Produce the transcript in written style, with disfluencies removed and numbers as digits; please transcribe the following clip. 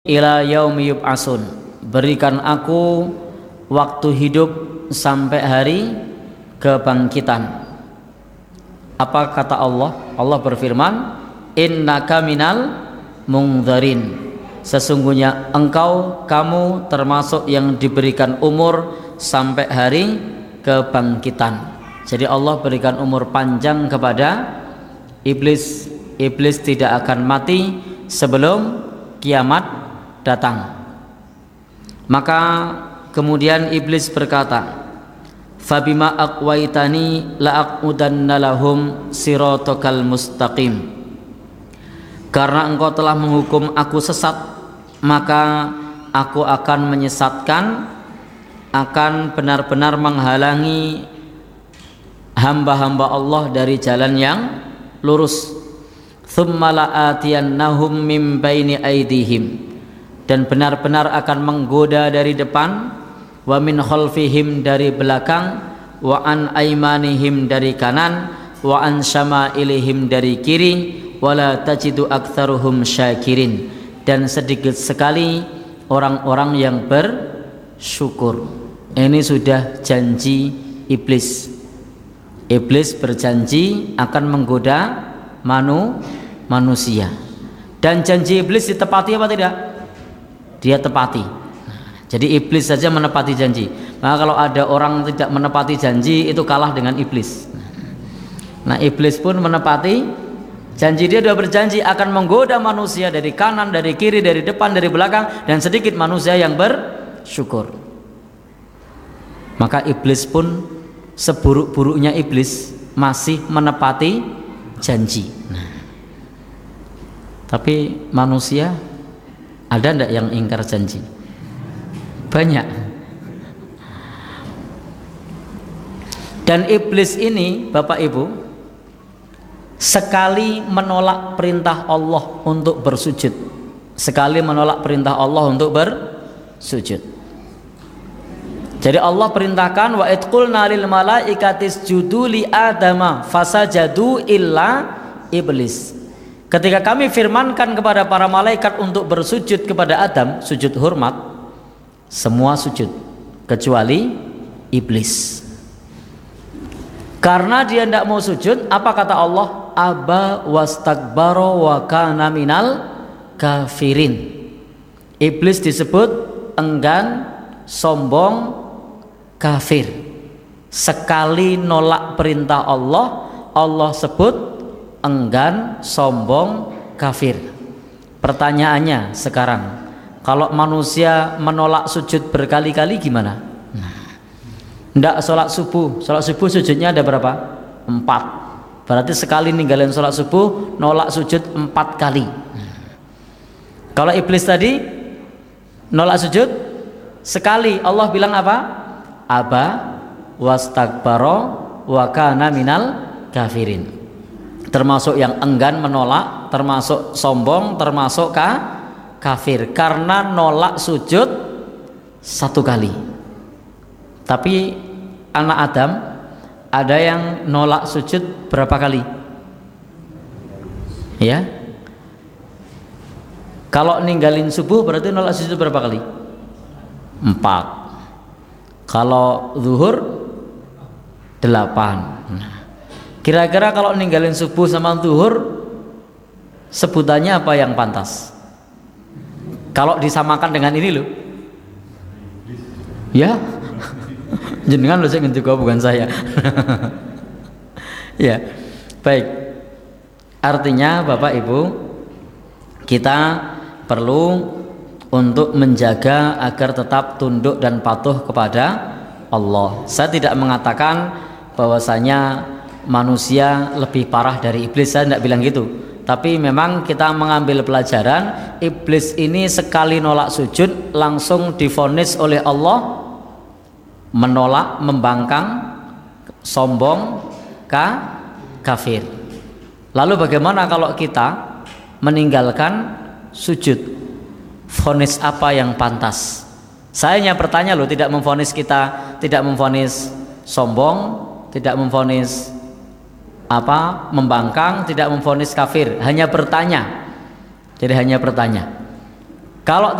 ila yaumi yub'asun, berikan aku waktu hidup sampai hari kebangkitan. Apa kata Allah? Allah berfirman, innaka minal mungdharin, sesungguhnya kamu termasuk yang diberikan umur sampai hari kebangkitan. Jadi Allah berikan umur panjang kepada iblis. Iblis tidak akan mati sebelum kiamat datang. Maka kemudian iblis berkata, fabima aqwaitani la'aqudanna lahum siratakal mustaqim, karena engkau telah menghukum aku sesat, maka aku akan menyesatkan, akan benar-benar menghalangi hamba-hamba Allah dari jalan yang lurus. Thumma la'atiyannahum min baini aydihim, dan benar-benar akan menggoda dari depan, wa min khalfihim dari belakang, wa an aymanihim dari kanan, wa an syama'ilihim dari kiri, wala tajidu aktsaruhum syakirin, dan sedikit sekali orang-orang yang bersyukur. Ini sudah janji iblis. Iblis berjanji akan menggoda manusia, dan janji iblis ditepati apa tidak? Dia tepati. Jadi iblis saja menepati janji. Maka kalau ada orang tidak menepati janji, itu kalah dengan iblis. Nah, iblis pun menepati janji. Dia sudah berjanji akan menggoda manusia dari kanan, dari kiri, dari depan, dari belakang, dan sedikit manusia yang bersyukur. Maka iblis pun, seburuk-buruknya iblis, masih menepati janji. Nah, tapi manusia ada enggak yang ingkar janji? Banyak. Dan iblis ini, Bapak Ibu, sekali menolak perintah Allah untuk bersujud, sekali menolak perintah Allah untuk bersujud. Jadi Allah perintahkan, wa idqulna lil malaikati isjudu li adama fasajadu illa iblis. Ketika kami firmankan kepada para malaikat untuk bersujud kepada Adam, sujud hormat, semua sujud kecuali iblis. Karena dia tidak mau sujud, apa kata Allah? Aba wastakbara wa kana minal kafirin. Iblis disebut enggan, sombong, kafir. Sekali nolak perintah Allah, Allah sebut enggan, sombong, kafir. Pertanyaannya sekarang, kalau manusia menolak sujud berkali-kali gimana? Ndak sholat subuh sujudnya ada berapa? 4. Berarti sekali ninggalin sholat subuh, nolak sujud 4 kali. Kalau iblis tadi nolak sujud sekali, Allah bilang apa? Aba wastakbara wa kana minal kafirin. Termasuk yang enggan, menolak, termasuk sombong, termasuk kafir, karena nolak sujud 1 kali. Tapi anak Adam ada yang nolak sujud berapa kali? Ya, kalau ninggalin subuh berarti nolak sujud berapa kali? 4. Kalau zuhur 8. Kira-kira kalau ninggalin subuh sama zuhur, sebutannya apa yang pantas? Kalau disamakan dengan ini loh, ya, jenengan loh, saya juga bukan saya. Ya, baik. Artinya Bapak Ibu, kita perlu untuk menjaga agar tetap tunduk dan patuh kepada Allah. Saya tidak mengatakan bahwasanya manusia lebih parah dari iblis, saya tidak bilang gitu. Tapi memang kita mengambil pelajaran, iblis ini sekali nolak sujud langsung divonis oleh Allah menolak, membangkang, sombong, kafir. Lalu bagaimana kalau kita meninggalkan sujud? Vonis apa yang pantas? Saya hanya bertanya loh, tidak memvonis kita, tidak memvonis sombong, tidak memvonis membangkang, tidak memvonis kafir, hanya bertanya. Jadi hanya bertanya. Kalau